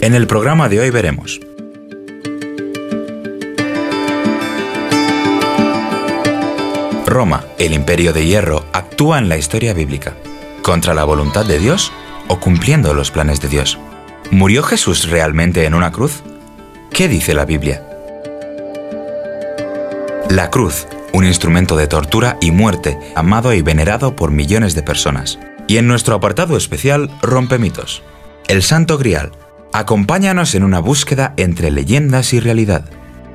En el programa de hoy veremos: Roma, el imperio de hierro, actúa en la historia bíblica, contra la voluntad de Dios o cumpliendo los planes de Dios. ¿Murió Jesús realmente en una cruz? ¿Qué dice la Biblia? La cruz, un instrumento de tortura y muerte, amado y venerado por millones de personas. Y en nuestro apartado especial, Rompe Mitos. El Santo Grial. Acompáñanos en una búsqueda entre leyendas y realidad.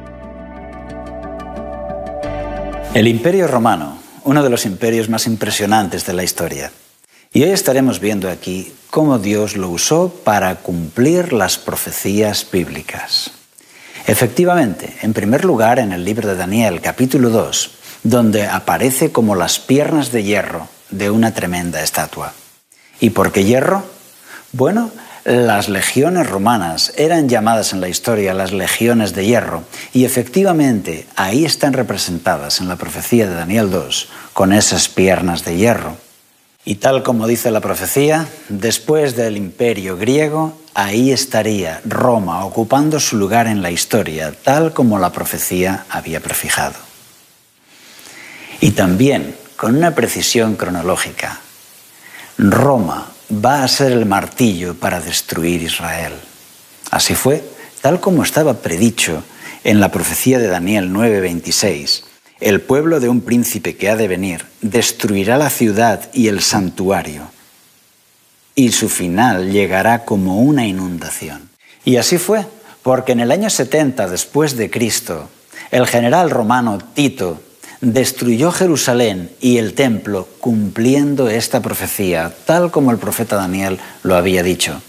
El Imperio Romano, uno de los imperios más impresionantes de la historia. Y hoy estaremos viendo aquí cómo Dios lo usó para cumplir las profecías bíblicas. Efectivamente, en primer lugar, en el libro de Daniel, capítulo 2, donde aparece como las piernas de hierro de una tremenda estatua. ¿Y por qué hierro? Bueno, las legiones romanas eran llamadas en la historia las legiones de hierro, y efectivamente ahí están representadas en la profecía de Daniel 2 con esas piernas de hierro. Y tal como dice la profecía, después del imperio griego, ahí estaría Roma ocupando su lugar en la historia, tal como la profecía había prefijado. Y también, con una precisión cronológica, Roma va a ser el martillo para destruir Israel. Así fue, tal como estaba predicho en la profecía de Daniel 9:26. El pueblo de un príncipe que ha de venir destruirá la ciudad y el santuario, y su final llegará como una inundación. Y así fue, porque en el año 70 después de Cristo, el general romano Tito destruyó Jerusalén y el templo cumpliendo esta profecía, tal como el profeta Daniel lo había dicho.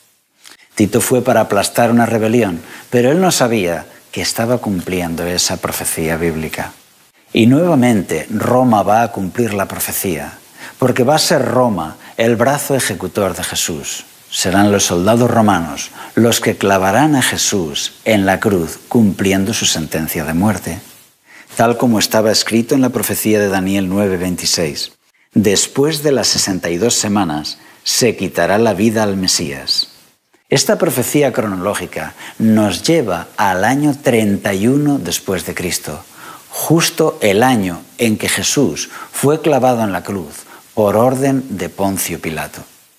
Tito fue para aplastar una rebelión, pero él no sabía que estaba cumpliendo esa profecía bíblica. Y nuevamente Roma va a cumplir la profecía, porque va a ser Roma el brazo ejecutor de Jesús. Serán los soldados romanos los que clavarán a Jesús en la cruz, cumpliendo su sentencia de muerte. Tal como estaba escrito en la profecía de Daniel 9:26. Después de las 62 semanas, se quitará la vida al Mesías. Esta profecía cronológica nos lleva al año 31 después de Cristo, justo el año en que Jesús fue clavado en la cruz por orden de Poncio Pilato.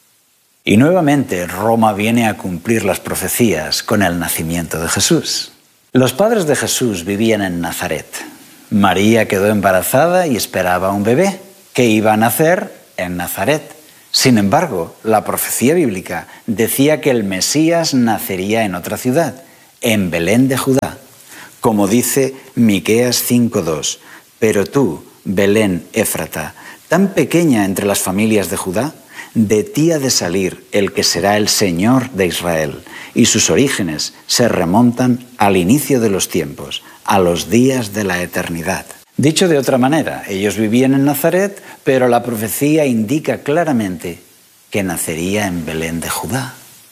Y nuevamente Roma viene a cumplir las profecías con el nacimiento de Jesús. Los padres de Jesús vivían en Nazaret. María quedó embarazada y esperaba un bebé que iba a nacer en Nazaret. Sin embargo, la profecía bíblica decía que el Mesías nacería en otra ciudad, en Belén de Judá. Como dice Miqueas 5:2, pero tú, Belén Éfrata, tan pequeña entre las familias de Judá, de ti ha de salir el que será el Señor de Israel, y sus orígenes se remontan al inicio de los tiempos, a los días de la eternidad. Dicho de otra manera, ellos vivían en Nazaret, pero la profecía indica claramente que nacería en Belén de Judá.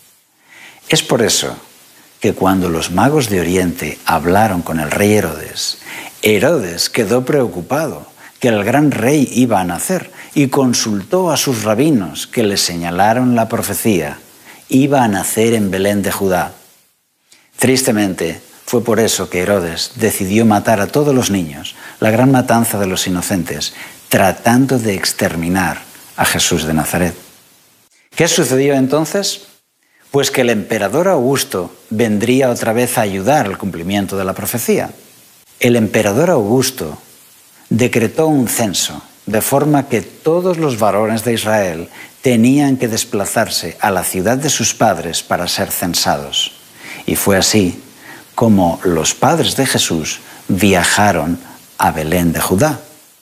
Es por eso que cuando los magos de Oriente hablaron con el rey Herodes, Herodes quedó preocupado que el gran rey iba a nacer y consultó a sus rabinos que le señalaron la profecía. Iba a nacer en Belén de Judá. Tristemente, fue por eso que Herodes decidió matar a todos los niños, la gran matanza de los inocentes, tratando de exterminar a Jesús de Nazaret. ¿Qué sucedió entonces? Pues que el emperador Augusto vendría otra vez a ayudar al cumplimiento de la profecía. El emperador Augusto decretó un censo, de forma que todos los varones de Israel tenían que desplazarse a la ciudad de sus padres para ser censados. Y fue así como los padres de Jesús viajaron a Belén de Judá.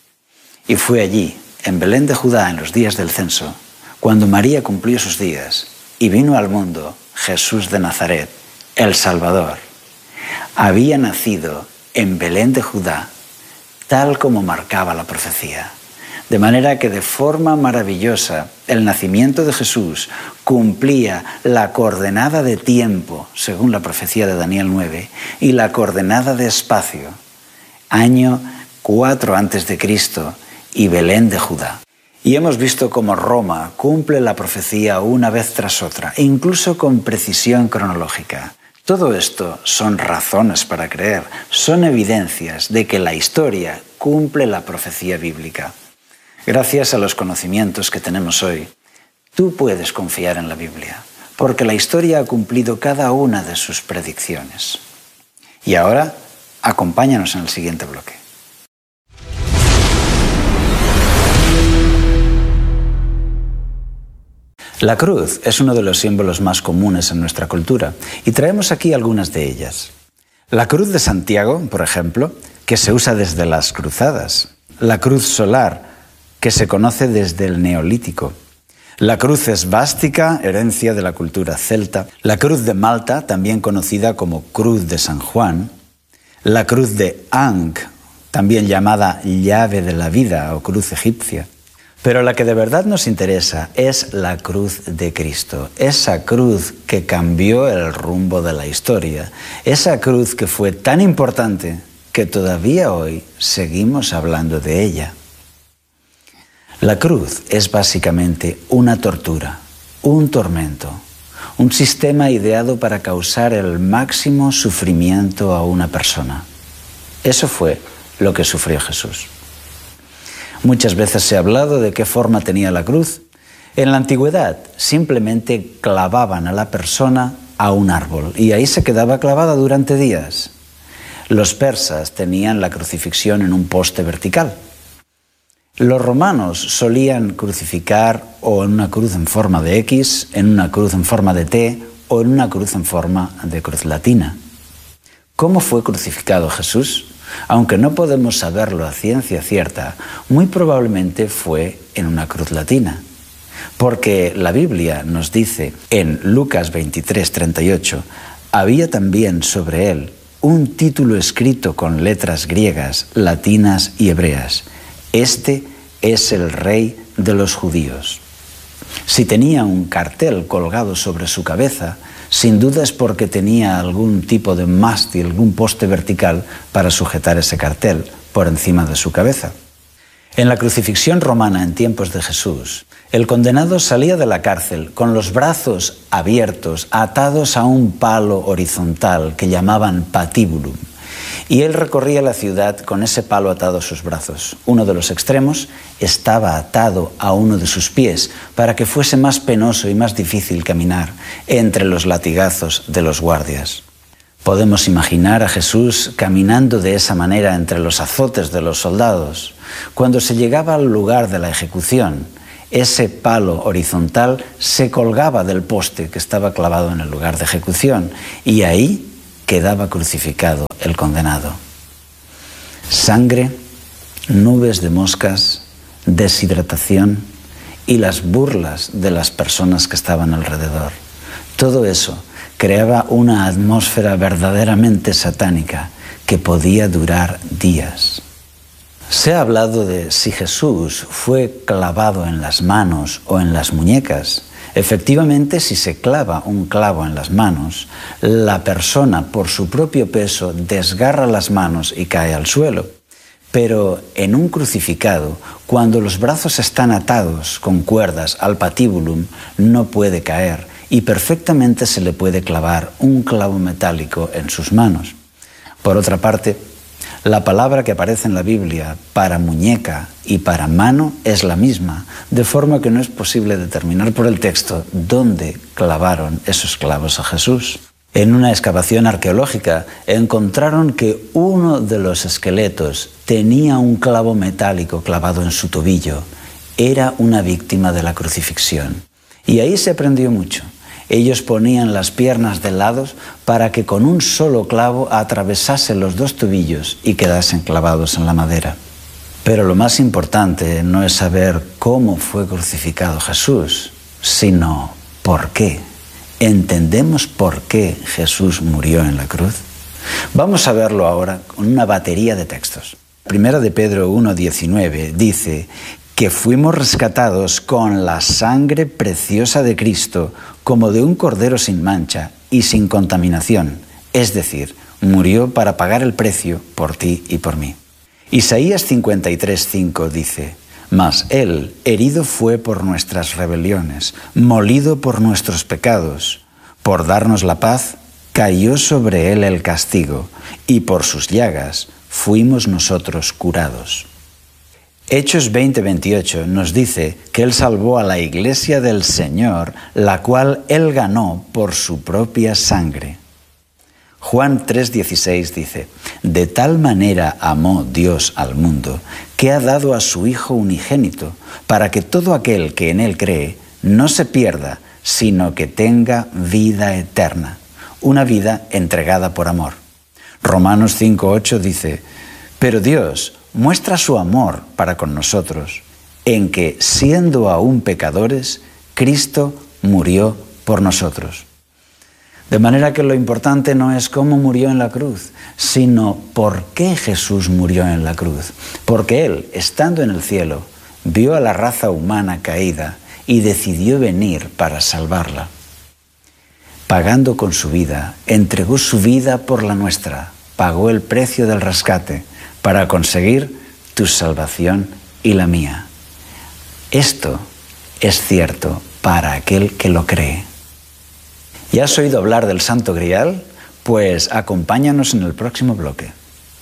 Y fue allí, en Belén de Judá, en los días del censo, cuando María cumplió sus días y vino al mundo Jesús de Nazaret, el Salvador. Había nacido en Belén de Judá, tal como marcaba la profecía. De manera que de forma maravillosa el nacimiento de Jesús cumplía la coordenada de tiempo, según la profecía de Daniel 9, y la coordenada de espacio, año 4 a.C. y Belén de Judá. Y hemos visto cómo Roma cumple la profecía una vez tras otra, incluso con precisión cronológica. Todo esto son razones para creer, son evidencias de que la historia cumple la profecía bíblica. Gracias a los conocimientos que tenemos hoy, tú puedes confiar en la Biblia, porque la historia ha cumplido cada una de sus predicciones. Y ahora, acompáñanos en el siguiente bloque. La cruz es uno de los símbolos más comunes en nuestra cultura y traemos aquí algunas de ellas. La cruz de Santiago, por ejemplo, que se usa desde las cruzadas. La cruz solar, que se conoce desde el Neolítico. La cruz esvástica, herencia de la cultura celta. La cruz de Malta, también conocida como cruz de San Juan. La cruz de Ankh, también llamada llave de la vida o cruz egipcia. Pero la que de verdad nos interesa es la cruz de Cristo, esa cruz que cambió el rumbo de la historia, esa cruz que fue tan importante que todavía hoy seguimos hablando de ella. La cruz es básicamente una tortura, un tormento, un sistema ideado para causar el máximo sufrimiento a una persona. Eso fue lo que sufrió Jesús. Muchas veces se ha hablado de qué forma tenía la cruz. En la antigüedad simplemente clavaban a la persona a un árbol y ahí se quedaba clavada durante días. Los persas tenían la crucifixión en un poste vertical. Los romanos solían crucificar o en una cruz en forma de X, en una cruz en forma de T o en una cruz en forma de cruz latina. ¿Cómo fue crucificado Jesús? Aunque no podemos saberlo a ciencia cierta, muy probablemente fue en una cruz latina. Porque la Biblia nos dice en Lucas 23:38, había también sobre él un título escrito con letras griegas, latinas y hebreas. Este es el Rey de los judíos. Si tenía un cartel colgado sobre su cabeza, sin duda es porque tenía algún tipo de mástil, algún poste vertical para sujetar ese cartel por encima de su cabeza. En la crucifixión romana en tiempos de Jesús, el condenado salía de la cárcel con los brazos abiertos, atados a un palo horizontal que llamaban patíbulum, y él recorría la ciudad con ese palo atado a sus brazos. Uno de los extremos estaba atado a uno de sus pies para que fuese más penoso y más difícil caminar entre los latigazos de los guardias. Podemos imaginar a Jesús caminando de esa manera entre los azotes de los soldados. Cuando se llegaba al lugar de la ejecución, ese palo horizontal se colgaba del poste que estaba clavado en el lugar de ejecución y ahí quedaba crucificado el condenado. Sangre, nubes de moscas, deshidratación y las burlas de las personas que estaban alrededor. Todo eso creaba una atmósfera verdaderamente satánica que podía durar días. Se ha hablado de si Jesús fue clavado en las manos o en las muñecas. Efectivamente, si se clava un clavo en las manos, la persona por su propio peso desgarra las manos y cae al suelo. Pero en un crucificado, cuando los brazos están atados con cuerdas al patíbulum, no puede caer y perfectamente se le puede clavar un clavo metálico en sus manos. Por otra parte, la palabra que aparece en la Biblia para muñeca y para mano es la misma, de forma que no es posible determinar por el texto dónde clavaron esos clavos a Jesús. En una excavación arqueológica encontraron que uno de los esqueletos tenía un clavo metálico clavado en su tobillo. Era una víctima de la crucifixión. Y ahí se aprendió mucho. Ellos ponían las piernas de lados para que con un solo clavo atravesase los dos tobillos y quedasen clavados en la madera. Pero lo más importante no es saber cómo fue crucificado Jesús, sino por qué. ¿Entendemos por qué Jesús murió en la cruz? Vamos a verlo ahora con una batería de textos. Primera de Pedro 1:19 dice que fuimos rescatados con la sangre preciosa de Cristo, como de un cordero sin mancha y sin contaminación, es decir, murió para pagar el precio por ti y por mí. Isaías 53:5 dice, Mas Él herido fue por nuestras rebeliones, molido por nuestros pecados. Por darnos la paz, cayó sobre Él el castigo, y por sus llagas fuimos nosotros curados. Hechos 20:28 nos dice que Él salvó a la iglesia del Señor, la cual Él ganó por su propia sangre. Juan 3:16 dice, de tal manera amó Dios al mundo, que ha dado a su Hijo unigénito, para que todo aquel que en Él cree no se pierda, sino que tenga vida eterna, una vida entregada por amor. Romanos 5:8 dice, pero Dios muestra su amor para con nosotros, en que, siendo aún pecadores, Cristo murió por nosotros. De manera que lo importante no es cómo murió en la cruz, sino por qué Jesús murió en la cruz. Porque Él, estando en el cielo, vio a la raza humana caída y decidió venir para salvarla. Pagando con su vida, entregó su vida por la nuestra, pagó el precio del rescate para conseguir tu salvación y la mía. Esto es cierto para aquel que lo cree. ¿Ya has oído hablar del Santo Grial? Pues acompáñanos en el próximo bloque.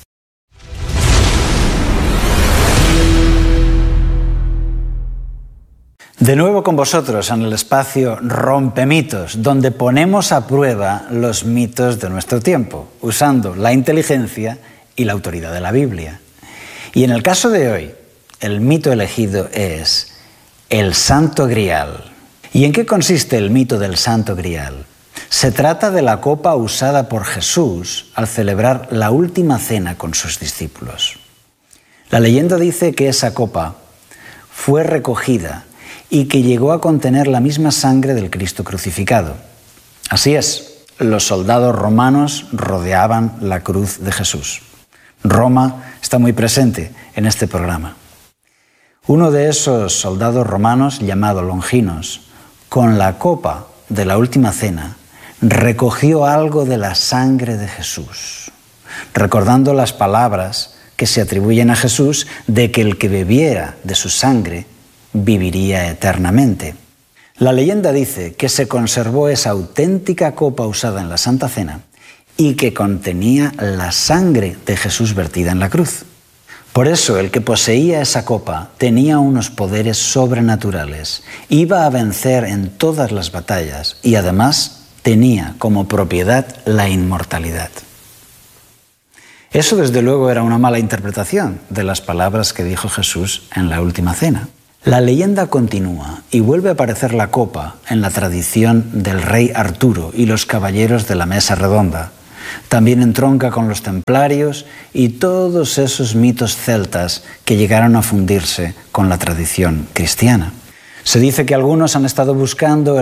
De nuevo con vosotros en el espacio Rompemitos, donde ponemos a prueba los mitos de nuestro tiempo, usando la inteligencia y la autoridad de la Biblia. Y en el caso de hoy, el mito elegido es el Santo Grial. ¿Y en qué consiste el mito del Santo Grial? Se trata de la copa usada por Jesús al celebrar la última cena con sus discípulos. La leyenda dice que esa copa fue recogida y que llegó a contener la misma sangre del Cristo crucificado. Así es, los soldados romanos rodeaban la cruz de Jesús. Roma está muy presente en este programa. Uno de esos soldados romanos, llamado Longinos, con la copa de la última cena, recogió algo de la sangre de Jesús, recordando las palabras que se atribuyen a Jesús de que el que bebiera de su sangre viviría eternamente. La leyenda dice que se conservó esa auténtica copa usada en la Santa Cena y que contenía la sangre de Jesús vertida en la cruz. Por eso el que poseía esa copa tenía unos poderes sobrenaturales, iba a vencer en todas las batallas y además tenía como propiedad la inmortalidad. Eso desde luego era una mala interpretación de las palabras que dijo Jesús en la última cena. La leyenda continúa y vuelve a aparecer la copa en la tradición del rey Arturo y los caballeros de la mesa redonda. También entronca con los templarios y todos esos mitos celtas que llegaron a fundirse con la tradición cristiana. Se dice que algunos han estado buscando